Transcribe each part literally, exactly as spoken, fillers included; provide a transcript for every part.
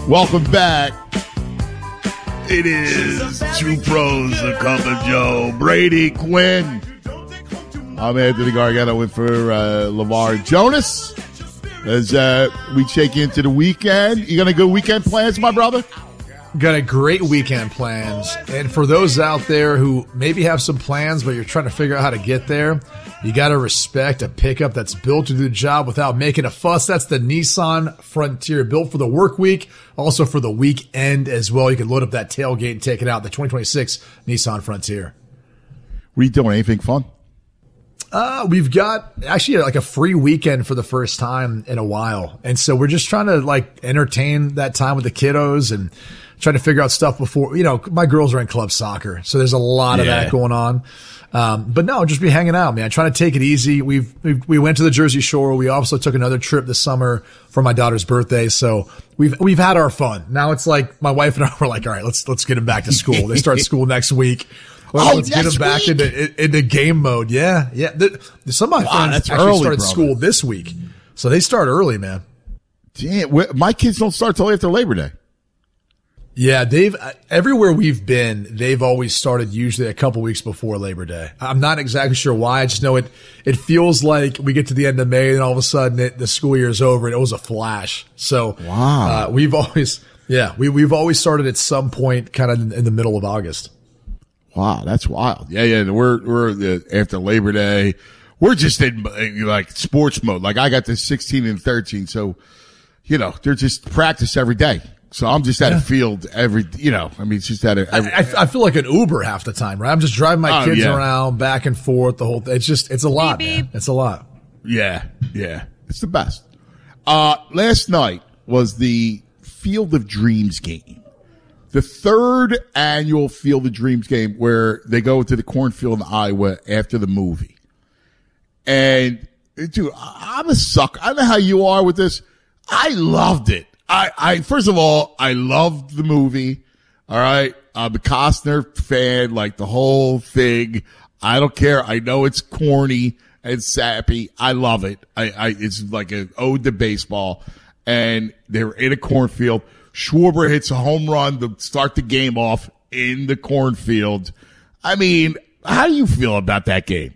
Welcome back. It is Two Pros, a Cup of Joe. Brady Quinn. I'm Anthony Gargano in for uh, LeVar Jonas. As uh, we check into the weekend. You got any good weekend plans, my brother? Got a great weekend plans. And for those out there who maybe have some plans, but you're trying to figure out how to get there, you got to respect a pickup that's built to do the job without making a fuss. That's the Nissan Frontier, built for the work week, also for the weekend as well. You can load up that tailgate and take it out, the twenty twenty-six Nissan Frontier. What are you doing? Anything fun? Uh, we've got actually like a free weekend for the first time in a while. And so we're just trying to like entertain that time with the kiddos and trying to figure out stuff before, you know, my girls are in club soccer. So there's a lot of yeah. that going on. Um, but no, just be hanging out, man. Trying to take it easy. We've, we've, we went to the Jersey Shore. We also took another trip this summer for my daughter's birthday. So we've, we've had our fun. Now it's like my wife and I were like, all right, let's, let's get them back to school. They start school next week. Well, oh, let's get them back into, into game mode. Yeah. Yeah. The, some of my wow, friends actually early, started brother. school this week. So they start early, man. Damn. My kids don't start till after Labor Day. Yeah, they've everywhere we've been, they've always started usually a couple weeks before Labor Day. I'm not exactly sure why. I just know it. It feels like we get to the end of May and all of a sudden it, the school year is over and it was a flash. So wow, uh, we've always, yeah, we we've always started at some point, kind of in, in the middle of August. Wow, that's wild. Yeah, yeah. We're we're uh, after Labor Day. We're just in uh, like sports mode. Like I got this sixteen and thirteen, so you know they're just practice every day. So I'm just at yeah. a field every, you know, I mean, it's just at a, every, I, I feel like an Uber half the time, right? I'm just driving my oh, kids yeah. around back and forth the whole thing. It's just, it's a lot, beep, man. It's a lot. Yeah. Yeah. It's the best. Uh, last night was the Field of Dreams game, the third annual Field of Dreams game where they go to the cornfield in Iowa after the movie. And dude, I'm a sucker. I don't know how you are with this. I loved it. I, I, first of all, I loved the movie. All right. I'm a Costner fan, like the whole thing. I don't care. I know it's corny and sappy. I love it. I, I, it's like an ode to baseball. And they were in a cornfield. Schwarber hits a home run to start the game off in the cornfield. I mean, how do you feel about that game?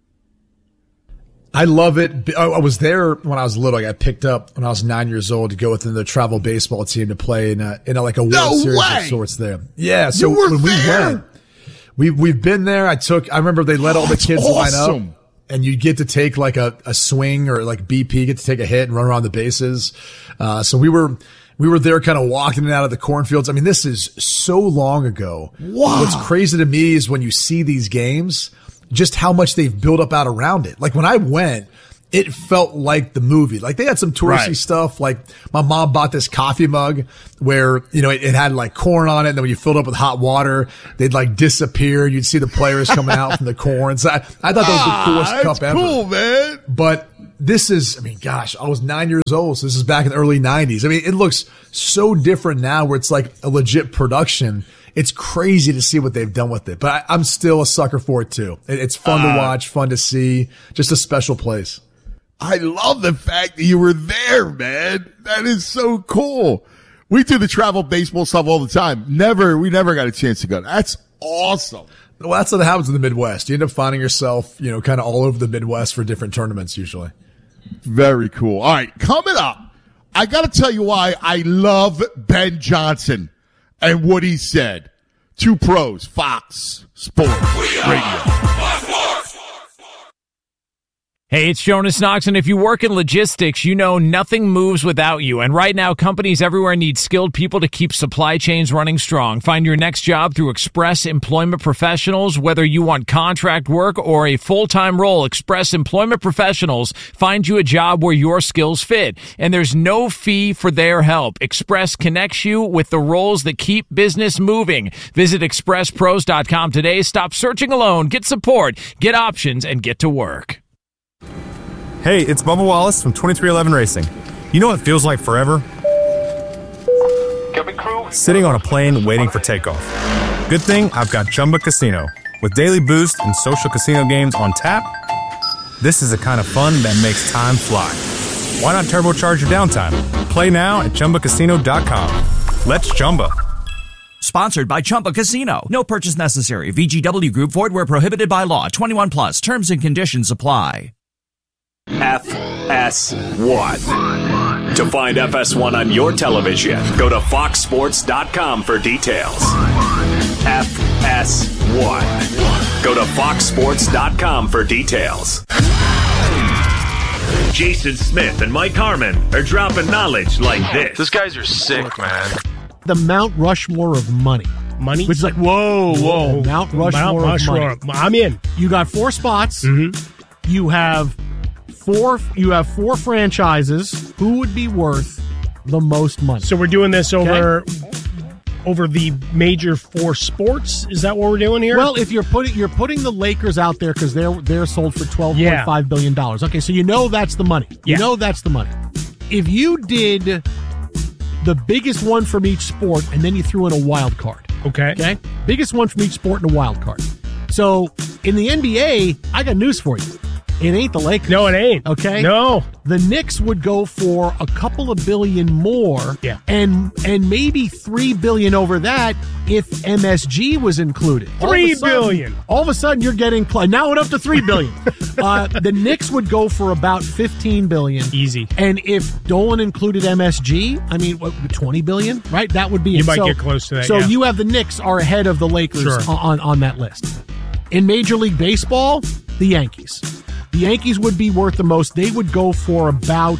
I love it. I was there when I was little. I got picked up when I was nine years old to go within the travel baseball team to play in a, in a, like a World no Series way. of sorts there. Yeah. So you were when there. we went, we, we've been there. I took, I remember they let oh, all the kids awesome. line up and you get to take like a, a swing or like B P, get to take a hit and run around the bases. Uh, so we were, we were there kind of walking in and out of the cornfields. I mean, this is so long ago. Wow. What's crazy to me is when you see these games, just how much they've built up out around it. Like when I went, it felt like the movie. Like they had some touristy right. stuff. Like my mom bought this coffee mug where, you know, it, it had like corn on it. And then when you filled it up with hot water, they'd like disappear. You'd see the players coming out from the corn. So I, I thought that was the coolest ah, cup ever. Cool, man. But this is, I mean, gosh, I was nine years old. So this is back in the early nineties. I mean, it looks so different now where it's like a legit production. It's crazy to see what they've done with it, but I, I'm still a sucker for it too. It, it's fun uh, to watch, fun to see, just a special place. I love the fact that you were there, man. That is so cool. We do the travel baseball stuff all the time. Never, we never got a chance to go. That's awesome. Well, that's what happens in the Midwest. You end up finding yourself, you know, kind of all over the Midwest for different tournaments usually. Very cool. All right, coming up, I got to tell you why I love Ben Johnson and what he said. Two Pros, Fox Sports Radio. Hey, it's Jonas Knox, and if you work in logistics, you know nothing moves without you. And right now, companies everywhere need skilled people to keep supply chains running strong. Find your next job through Express Employment Professionals. Whether you want contract work or a full-time role, Express Employment Professionals find you a job where your skills fit. And there's no fee for their help. Express connects you with the roles that keep business moving. Visit express pros dot com today. Stop searching alone. Get support, get options, and get to work. Hey, it's Bubba Wallace from twenty-three eleven Racing. You know what feels like forever? Sitting on a plane waiting for takeoff. Good thing I've got Chumba Casino. With daily boost and social casino games on tap, this is the kind of fun that makes time fly. Why not turbocharge your downtime? Play now at chumba casino dot com. Let's Chumba. Sponsored by Chumba Casino. No purchase necessary. V G W Group. Void where prohibited by law. twenty-one plus. Terms and conditions apply. F S one. To find F S one on your television, go to fox sports dot com for details. F S one. Go to fox sports dot com for details. Jason Smith and Mike Harmon are dropping knowledge like this. Those guys are sick, man. The Mount Rushmore of money. Money? Which is like, whoa, whoa. Mount Rushmore Mount of Rushmore. money. I'm in. You got four spots. Mm-hmm. You have four You have four franchises. Who would be worth the most money? So we're doing this over... Okay. Over the major four sports? Is that what we're doing here? Well, if you're putting you're putting the Lakers out there because they're they're sold for twelve point yeah. five billion dollars. Okay, so you know that's the money. You yeah. know that's the money. If you did the biggest one from each sport and then you threw in a wild card. Okay. Okay? Biggest one from each sport and a wild card. So in the N B A, I got news for you. It ain't the Lakers. No, it ain't. Okay? No. The Knicks would go for a couple of billion more. Yeah. And and maybe three billion over that if M S G was included. Three all of sudden, billion. All of a sudden you're getting now it up to three billion. uh, the Knicks would go for about fifteen billion. Easy. And if Dolan included M S G, I mean what, twenty billion, right? That would be You it. might so, get close to that. So yeah. you have the Knicks are ahead of the Lakers Sure. on, on that list. In Major League Baseball, the Yankees. The Yankees would be worth the most. They would go for about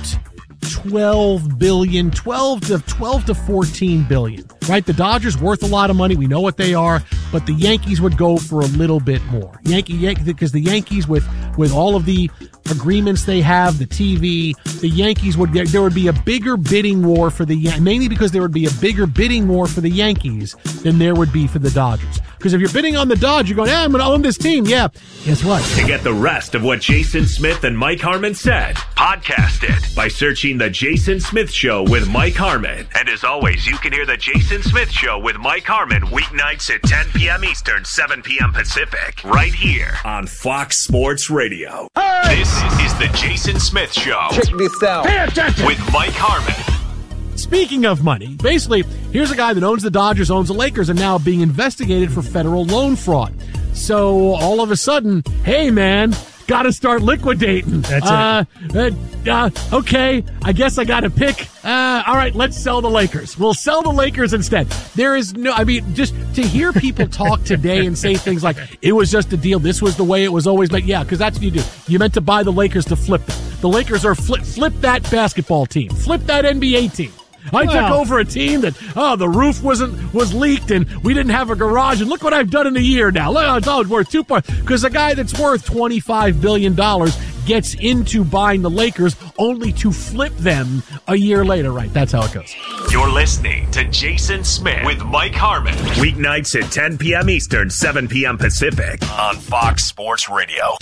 twelve billion, twelve to twelve to fourteen billion. Right? The Dodgers worth a lot of money. We know what they are, but the Yankees would go for a little bit more. Yankee, Yankee, because the Yankees with with all of the agreements they have, the T V, the Yankees would there would be a bigger bidding war for the Yan- mainly because there would be a bigger bidding war for the Yankees than there would be for the Dodgers. Because if you're bidding on the Dodgers, you're going, yeah, I'm going to own this team. Yeah. Guess what? To get the rest of what Jason Smith and Mike Harmon said, podcast it by searching The Jason Smith Show with Mike Harmon. And as always, you can hear The Jason Smith Show with Mike Harmon weeknights at ten p.m. Eastern, seven p.m. Pacific, right here on Fox Sports Radio. Hey! This is The Jason Smith Show. Check this out. Pay attention. With Mike Harmon. Speaking of money, basically, here's a guy that owns the Dodgers, owns the Lakers, and now being investigated for federal loan fraud. So all of a sudden, hey, man, got to start liquidating. That's uh, it. Uh, uh, okay, I guess I got to pick. Uh, all right, let's sell the Lakers. We'll sell the Lakers instead. There is no, I mean, just to hear people talk today and say things like, it was just a deal, this was the way it was always, but yeah, because that's what you do. You meant to buy the Lakers to flip them. The Lakers are flip, flip that basketball team, flip that N B A team. I well, took over a team that, oh, the roof wasn't was leaked and we didn't have a garage, and look what I've done in a year now. Look, it's all worth two points. Because a guy that's worth twenty-five billion dollars gets into buying the Lakers only to flip them a year later. Right, that's how it goes. You're listening to Jason Smith with Mike Harmon. Weeknights at ten p.m. Eastern, seven p.m. Pacific on Fox Sports Radio.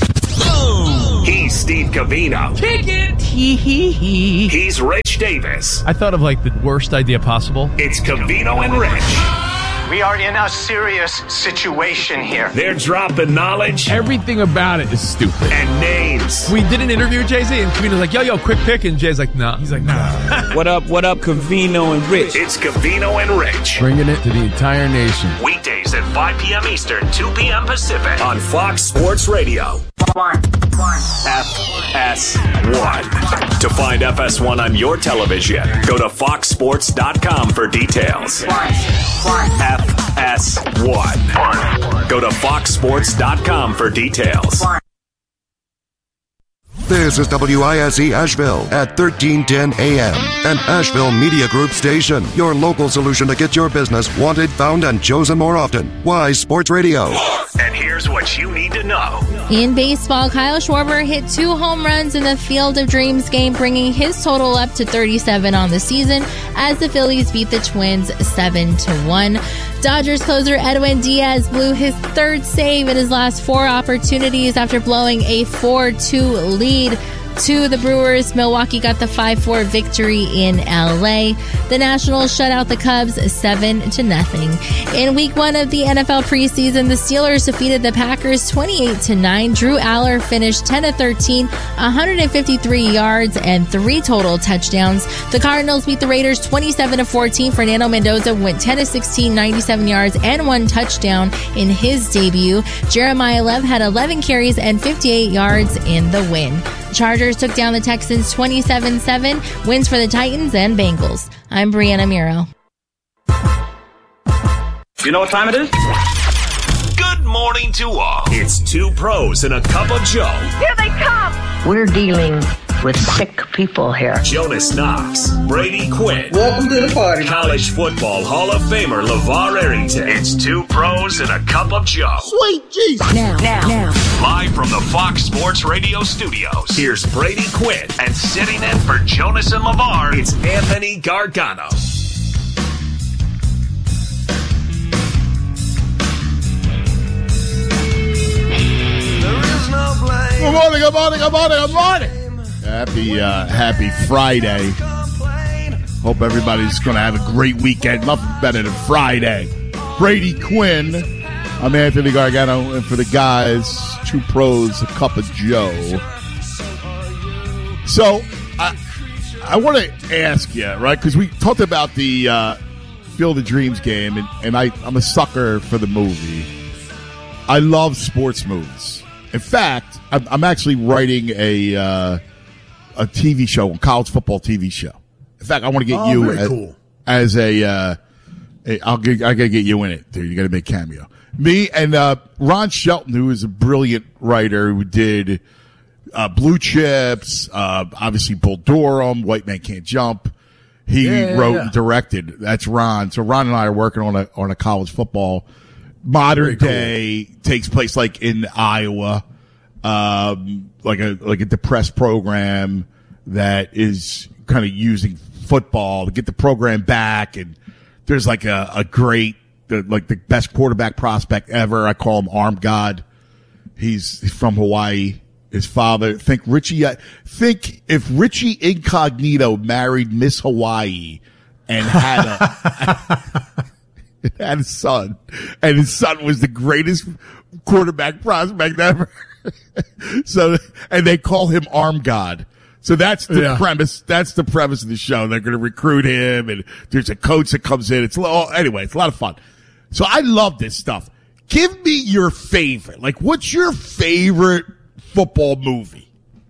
Oh. He's Steve Covino. Kick it. Hee hee hee. He's Rich Davis. I thought of like the worst idea possible. It's Covino and Rich. We are in a serious situation here. They're dropping knowledge. Everything about it is stupid. And names. We did an interview with Jay-Z, and Covino's like, yo, yo, quick pick. And Jay's like, nah. He's like, nah. What up, what up, Covino and Rich? It's Covino and Rich. Bringing it to the entire nation. Weekdays at five p.m. Eastern, two p.m. Pacific on Fox Sports Radio. F S one. To find F S one on your television, go to fox sports dot com for details. F S one. Go to fox sports dot com for details. This is W I S E Asheville at thirteen ten A M, an Asheville Media Group station. Your local solution to get your business wanted, found, and chosen more often. Why Sports Radio? And here's what you need to know. In baseball, Kyle Schwarber hit two home runs in the Field of Dreams game, bringing his total up to thirty-seven on the season as the Phillies beat the Twins seven to one. Dodgers closer Edwin Diaz blew his third save in his last four opportunities after blowing a four two lead. to the Brewers. Milwaukee got the five four victory in L A. The Nationals shut out the Cubs seven to nothing. In week one of the N F L preseason, the Steelers defeated the Packers twenty-eight to nine. Drew Aller finished ten of thirteen, one hundred fifty-three yards and three total touchdowns. The Cardinals beat the Raiders twenty-seven to fourteen. Fernando Mendoza went ten of sixteen, ninety-seven yards and one touchdown in his debut. Jeremiah Lev had eleven carries and fifty-eight yards in the win. The Chargers took down the Texans twenty-seven seven. Wins for the Titans and Bengals. I'm Brianna Miro. You know what time it is? Good morning to all. It's two pros and a cup of Joe. Here they come. We're dealing with sick people here. Jonas Knox, Brady Quinn. Welcome to the party. College football Hall of Famer LeVar Arrington. It's two pros and a cup of Joe. Sweet Jesus. Now, now, now. Live from the Fox Sports Radio studios, here's Brady Quinn. And sitting in for Jonas and LeVar, it's Anthony Gargano. Good morning, good morning, good morning, good morning. Happy, uh, happy Friday. Hope everybody's going to have a great weekend. Nothing better than Friday. Brady Quinn. I'm Anthony Gargano, and for the guys, two pros, a cup of Joe. So, I, I want to ask you, right, because we talked about the uh, Field of Dreams game, and, and I, I'm a sucker for the movie. I love sports movies. In fact, I'm, I'm actually writing a uh, a T V show, a college football T V show. In fact, I want to get oh, you very as, cool. as a, uh, a I'll get, I got to get you in it, dude. You got to make cameo. Me and uh, Ron Shelton, who is a brilliant writer, who did uh, Blue Chips, uh, obviously Bull Durham, White Man Can't Jump. He yeah, yeah, wrote yeah. and directed. That's Ron. So Ron and I are working on a on a college football. Modern cool. day takes place like in Iowa, um, like a like a depressed program that is kind of using football to get the program back, and there's like a, a great, the, like the best quarterback prospect ever. I call him Arm God. He's from Hawaii. His father, think Richie, think if Richie Incognito married Miss Hawaii and had a. had a son, and his son was the greatest quarterback prospect ever. So, and they call him Arm God. So that's the yeah. premise. That's the premise of the show. They're going to recruit him, and there's a coach that comes in. It's oh, anyway, it's a lot of fun. So I love this stuff. Give me your favorite. Like, what's your favorite football movie?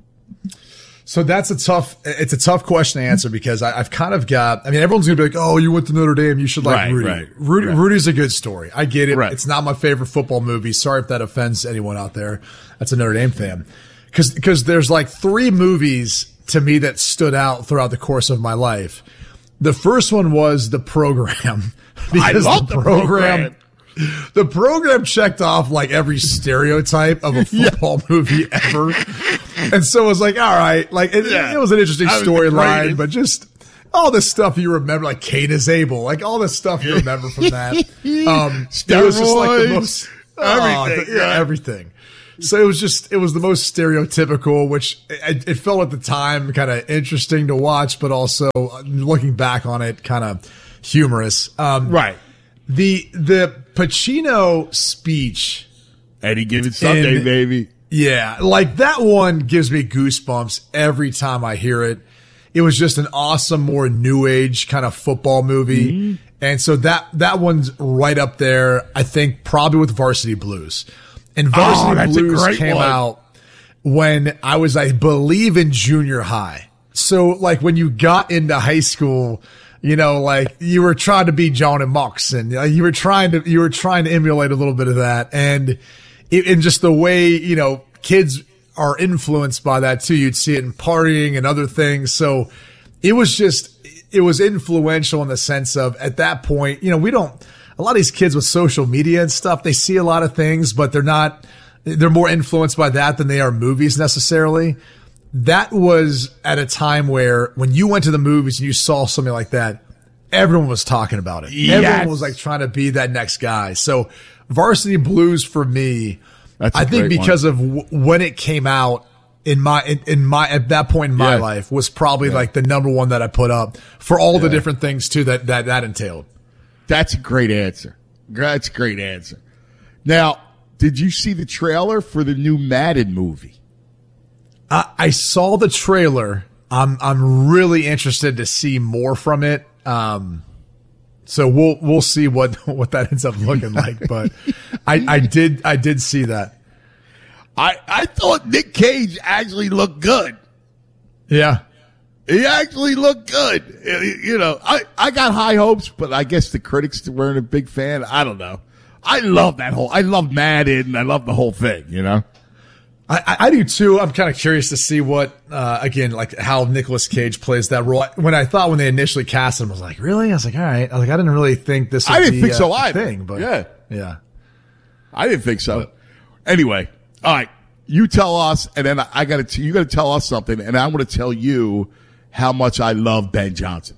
So that's a tough, it's a tough question to answer because I, I've kind of got, I mean, everyone's going to be like, oh, you went to Notre Dame. You should like right, Rudy. Right, Rudy. right. Rudy's a good story. I get it. Right. It's not my favorite football movie. Sorry if that offends anyone out there that's a Notre Dame fan. Cause, cause there's like three movies to me that stood out throughout the course of my life. The first one was The Program. I love the, the program. program. The program checked off like every stereotype of a football yeah. movie ever. And so it was like, all right, like it, yeah. it was an interesting storyline, but just all the stuff you remember, like Cain is Abel, like all the stuff you remember from that. Um, it was just like the most, everything, oh, the, yeah, everything. So it was just, it was the most stereotypical, which it, it felt at the time kind of interesting to watch, but also looking back on it, kind of humorous. Um, right. The, the Pacino speech. Any given Sunday, in, baby. Yeah. Like that one gives me goosebumps every time I hear it. It was just an awesome, more new age kind of football movie. Mm-hmm. And so that, that one's right up there. I think probably with Varsity Blues. And Varsity oh, Blues came one. out when I was, I believe, in junior high. So like when you got into high school, you know, like you were trying to be John and Mox, and you were trying to, you were trying to emulate a little bit of that. And it, and just the way, you know, kids are influenced by that too. You'd see it in partying and other things. So it was just, it was influential in the sense of at that point, you know, we don't, a lot of these kids with social media and stuff, they see a lot of things, but they're not, they're more influenced by that than they are movies necessarily. That was at a time where when you went to the movies and you saw something like that, everyone was talking about it. Yes. Everyone was like trying to be that next guy. So Varsity Blues for me, That's I think because one. of w- when it came out, in my in, in my at that point in my Yeah. life was probably Yeah. like the number one that I put up for all the Yeah. different things too that that that entailed. That's a great answer. That's a great answer. Now, did you see the trailer for the new Madden movie? I, I saw the trailer. I'm I'm really interested to see more from it. Um, so we'll we'll see what what that ends up looking like. But I I did I did see that. I, I thought Nick Cage actually looked good. Yeah. He actually looked good. You know, I, I got high hopes, but I guess the critics weren't a big fan. I don't know. I love that whole, I love Madden. I love the whole thing, you know? I, I I do too. I'm kind of curious to see what, uh, again, like how Nicolas Cage plays that role. When I thought when they initially cast him, I was like, really? I was like, all right. I was like, I didn't really think this would I didn't be think a, so a either. thing, but Yeah. yeah. I didn't think so. Anyway, all right. You tell us, and then I got to, you got to tell us something, and I'm going to tell you how much I love Ben Johnson.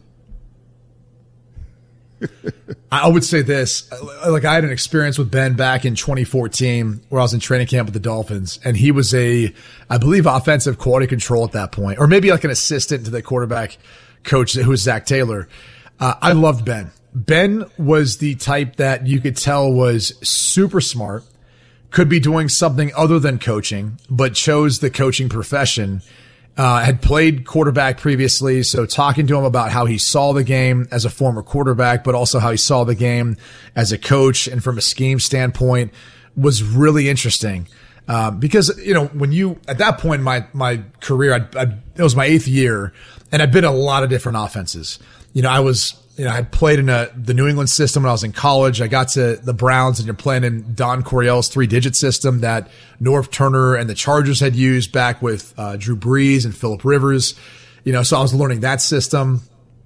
I would say this, like I had an experience with Ben back in twenty fourteen where I was in training camp with the Dolphins, and he was a, I believe, offensive quality control at that point, or maybe like an assistant to the quarterback coach who was Zach Taylor. Uh, I loved Ben. Ben was the type that you could tell was super smart, could be doing something other than coaching, but chose the coaching profession. Uh, had played quarterback previously, so talking to him about how he saw the game as a former quarterback, but also how he saw the game as a coach and from a scheme standpoint was really interesting. Um, because, you know, when you, at that point in my, my career, I'd, I'd, it was my eighth year and I'd been in a lot of different offenses. You know, I was, you know, I had played in a, the New England system when I was in college. I got to the Browns and you're playing in Don Coryell's three digit system that Norv Turner and the Chargers had used back with, uh, Drew Brees and Phillip Rivers. You know, so I was learning that system.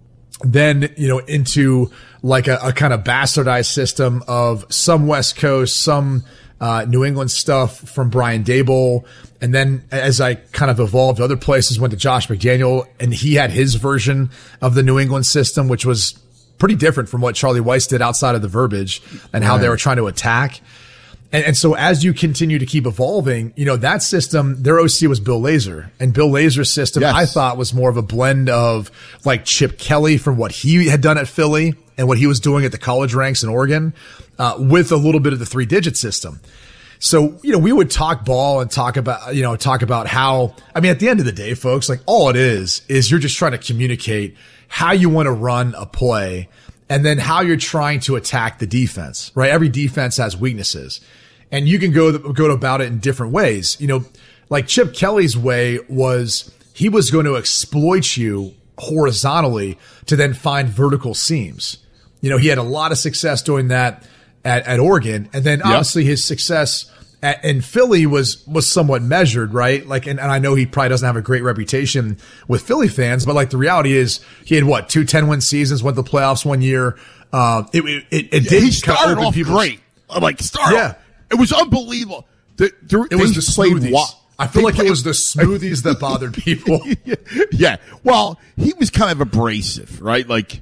Then, you know, into like a, a kind of bastardized system of some West Coast, some, uh, New England stuff from Brian Daboll. And then as I kind of evolved to other places, went to Josh McDaniel and he had his version of the New England system, which was pretty different from what Charlie Weiss did outside of the verbiage and how Right. they were trying to attack. And, and so as you continue to keep evolving, you know, that system, their O C was Bill Lazor, and Bill Lazor's system, Yes. I thought was more of a blend of like Chip Kelly from what he had done at Philly and what he was doing at the college ranks in Oregon, uh, with a little bit of the three digit system. So, you know, we would talk ball and talk about, you know, talk about how, I mean, at the end of the day, folks, like all it is, is you're just trying to communicate how you want to run a play and then how you're trying to attack the defense, right? Every defense has weaknesses and you can go, go about it in different ways. You know, like Chip Kelly's way was he was going to exploit you horizontally to then find vertical seams. You know, he had a lot of success doing that at, at Oregon. And then obviously his success at, in Philly was, was somewhat measured, right? Like, and, and I know he probably doesn't have a great reputation with Philly fans, but like the reality is he had what, two ten win seasons, went to the playoffs one year. Uh, it, it, it, it did He started open off people's- great. Like, started Yeah. off- It was unbelievable. The, the, It was they the played smoothies. wa- I feel they like played- it was the smoothies that bothered people. Yeah. Well, he was kind of abrasive, right? Like,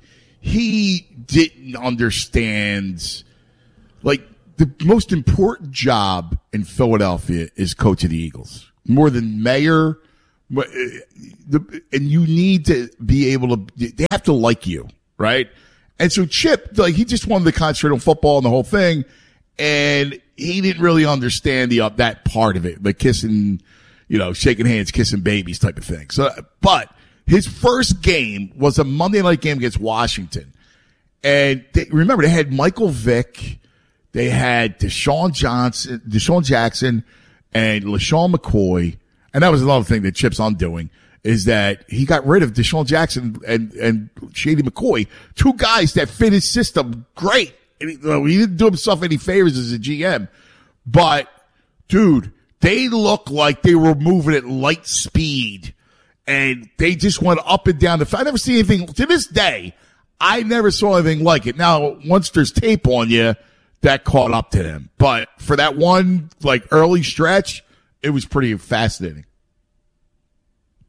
he didn't understand, like, the most important job in Philadelphia is coach of the Eagles. More than mayor. The, and you need to be able to, they have to like you, right? And so Chip, like, he just wanted to concentrate on football and the whole thing. And he didn't really understand the, uh, that part of it, like kissing, you know, shaking hands, kissing babies type of thing. So, but his first game was a Monday night game against Washington. And they, remember, they had Michael Vick, they had Deshaun Johnson, Deshaun Jackson, and LaShawn McCoy. And that was another thing that Chip's undoing, is that he got rid of Deshaun Jackson and, and Shady McCoy, two guys that fit his system great. And he, well, he didn't do himself any favors as a G M. But, dude, they looked like they were moving at light speed. And they just went up and down the field. I never see anything, to this day, I never saw anything like it. Now, once there's tape on you, that caught up to them. But for that one, like, early stretch, it was pretty fascinating.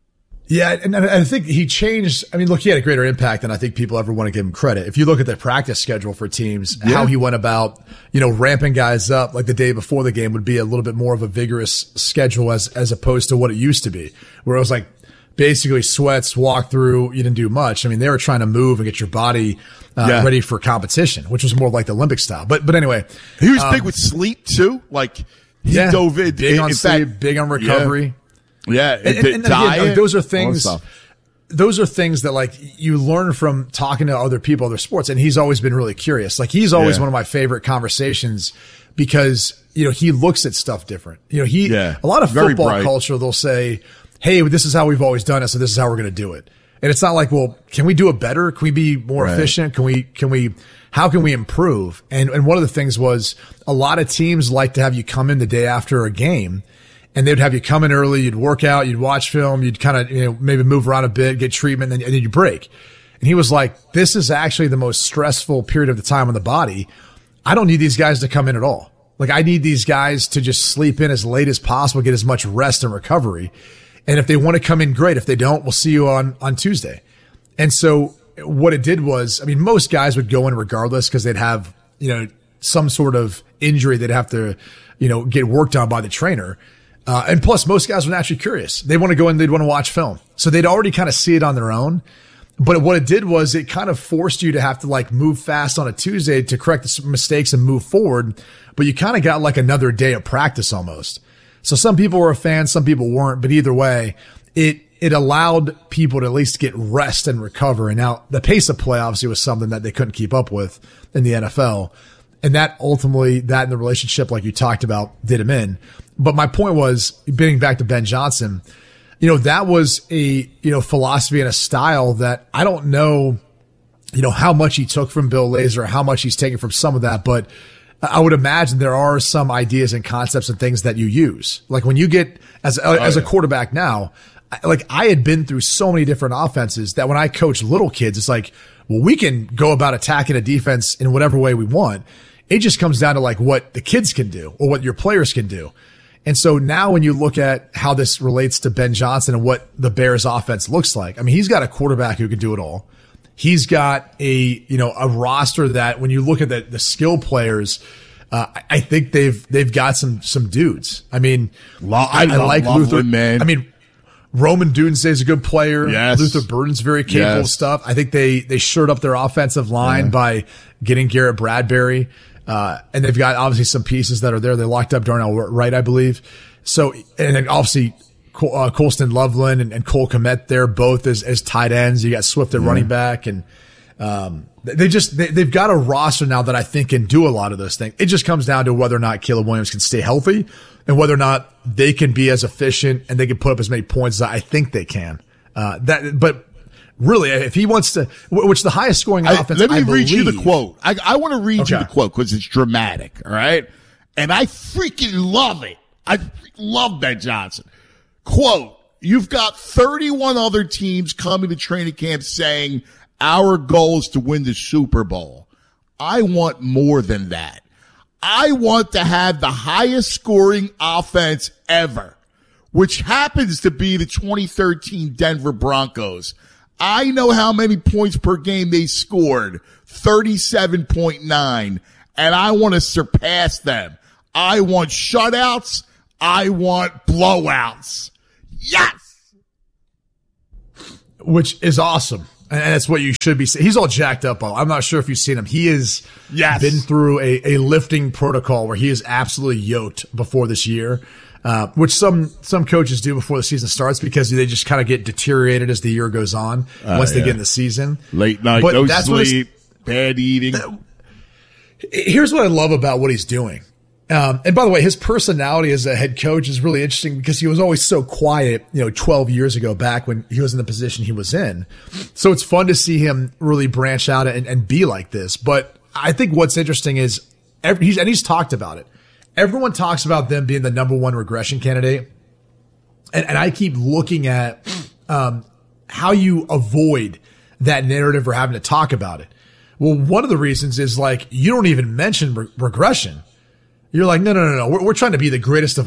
Yeah, and, and I think he changed. I mean, look, he had a greater impact than I think people ever want to give him credit. If you look at the practice schedule for teams, yeah. how he went about, you know, ramping guys up like the day before the game would be a little bit more of a vigorous schedule as as opposed to what it used to be, where it was like basically sweats, walk through, you didn't do much. I mean, they were trying to move and get your body uh, yeah. ready for competition, which was more like the Olympic style. But but anyway, he was um, big with sleep too. Like he yeah, dove in, big in, on in sleep, fact, big on recovery. Yeah. Yeah, and, and, and diet, again, those are things. Those are things that like you learn from talking to other people, other sports. And he's always been really curious. Like he's always yeah. one of my favorite conversations because you know he looks at stuff different. You know he yeah. a lot of Very football bright. culture. They'll say, "Hey, this is how we've always done it, so this is how we're going to do it." And it's not like, well, can we do it better? Can we be more right. efficient? Can we? Can we? How can we improve? And and one of the things was a lot of teams like to have you come in the day after a game. And they'd have you come in early, you'd work out, you'd watch film, you'd kind of, you know, maybe move around a bit, get treatment, and then, and then you break. And he was like, this is actually the most stressful period of the time on the body. I don't need these guys to come in at all. Like, I need these guys to just sleep in as late as possible, get as much rest and recovery. And if they want to come in, great. If they don't, we'll see you on, on Tuesday. And so what it did was, I mean, most guys would go in regardless because they'd have, you know, some sort of injury they'd have to, you know, get worked on by the trainer. Uh, and plus, most guys were naturally curious. They want to go in, they'd want to watch film. So they'd already kind of see it on their own. But what it did was it kind of forced you to have to like move fast on a Tuesday to correct the mistakes and move forward. But you kind of got like another day of practice almost. So some people were a fan, some people weren't. But either way, it it allowed people to at least get rest and recover. And now the pace of play obviously was something that they couldn't keep up with in the N F L. And that ultimately, that in the relationship, like you talked about, did him in. But my point was, getting back to Ben Johnson, you know, that was a, you know, philosophy and a style that I don't know, you know, how much he took from Bill Lazor, how much he's taken from some of that. But I would imagine there are some ideas and concepts and things that you use. Like when you get, as, oh, as yeah. a quarterback now, like I had been through so many different offenses that when I coach little kids, it's like, well, we can go about attacking a defense in whatever way we want. It just comes down to like what the kids can do or what your players can do. And so now when you look at how this relates to Ben Johnson and what the Bears offense looks like, I mean, he's got a quarterback who can do it all. He's got a, you know, a roster that when you look at the, the skill players, uh, I think they've, they've got some, some dudes. I mean, I, I like Luther, man. I mean, Roman Dunze is a good player. Yes. Luther Burden's very capable yes. of stuff. I think they, they shored up their offensive line yeah. by getting Garrett Bradbury. Uh, and they've got obviously some pieces that are there. They locked up Darnell Wright, I believe. So, and then obviously, uh, Colston Loveland and, and Cole Kmet there, both as, as tight ends. You got Swift at yeah. running back. And, um, they just, they, they've got a roster now that I think can do a lot of those things. It just comes down to whether or not Caleb Williams can stay healthy and whether or not they can be as efficient and they can put up as many points as I think they can. Uh, that, but, really, if he wants to, which the highest scoring offense, I, let me I read believe, you the quote. I, I want to read okay. you the quote because it's dramatic, all right? And I freaking love it. I love Ben Johnson. Quote, you've got thirty-one other teams coming to training camp saying our goal is to win the Super Bowl. I want more than that. I want to have the highest scoring offense ever, which happens to be the twenty thirteen Denver Broncos. I know how many points per game they scored, thirty-seven point nine, and I want to surpass them. I want shutouts. I want blowouts. Yes! Which is awesome. And that's what you should be saying. He's all jacked up. I'm not sure if you've seen him. He has yes. been through a, a lifting protocol where he is absolutely yoked before this year. Uh, which some, some coaches do before the season starts because they just kind of get deteriorated as the year goes on uh, once yeah. they get in the season. Late night, but no that's sleep, bad eating. Uh, here's what I love about what he's doing. Um, and by the way, his personality as a head coach is really interesting because he was always so quiet, you know, twelve years ago back when he was in the position he was in. So it's fun to see him really branch out and, and be like this. But I think what's interesting is every, he's, and he's talked about it. Everyone talks about them being the number one regression candidate. And, and I keep looking at, um, how you avoid that narrative or having to talk about it. Well, one of the reasons is like, you don't even mention re- regression. You're like, no, no, no, no. We're, we're trying to be the greatest of